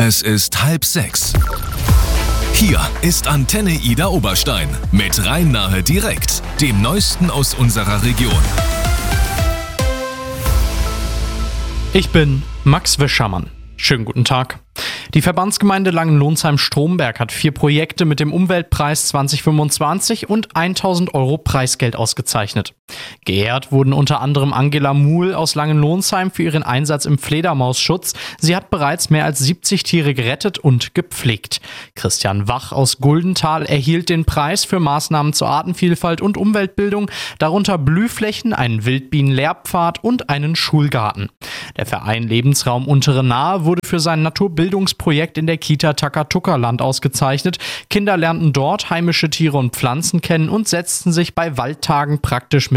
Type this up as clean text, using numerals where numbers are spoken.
Es ist 5:30. Hier ist Antenne Ida Oberstein mit Rhein-Nahe direkt, dem Neuesten aus unserer Region. Ich bin Max Wischermann. Schönen guten Tag. Die Verbandsgemeinde Langenlonsheim-Stromberg hat 4 Projekte mit dem Umweltpreis 2025 und 1.000 € Preisgeld ausgezeichnet. Geehrt wurden unter anderem Angela Muhl aus Langenlonsheim für ihren Einsatz im Fledermausschutz. Sie hat bereits mehr als 70 Tiere gerettet und gepflegt. Christian Wach aus Guldenthal erhielt den Preis für Maßnahmen zur Artenvielfalt und Umweltbildung, darunter Blühflächen, einen Wildbienen-Lehrpfad und einen Schulgarten. Der Verein Lebensraum Untere Nahe wurde für sein Naturbildungsprojekt in der Kita Takatuka-Land ausgezeichnet. Kinder lernten dort heimische Tiere und Pflanzen kennen und setzten sich bei Waldtagen praktisch mit